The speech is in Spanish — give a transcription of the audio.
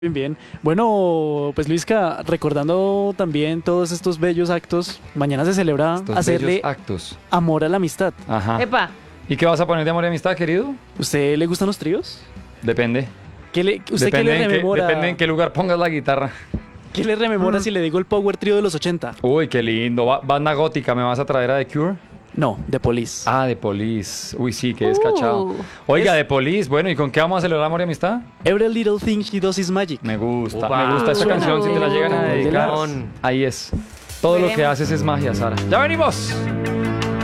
Bien, bien. Bueno, pues Luisca, recordando también todos estos bellos actos, mañana se celebra Estos hacerle bellos actos. amor a la amistad. Ajá. Epa, ¿Y qué vas a poner de amor y amistad, querido? ¿Usted le gustan los tríos? Depende. ¿Usted qué le rememora? Depende en qué lugar pongas la guitarra. ¿Qué le rememora si le digo el power trío de los 80? Uy, qué lindo. Banda gótica, ¿me vas a traer a The Cure? No, de Police. Ah, de Police. Uy, sí, qué descachado. Oiga, Es- de Police. Bueno, ¿y con qué vamos a celebrar amor y amistad? Every little thing he does is magic. Me gusta, Upa. me gusta esta Suena canción. Si te la llegan a bien. dedicar, Delón. ahí es. Todo lo que Veremos. haces es magia, Sara. ¡Ya venimos!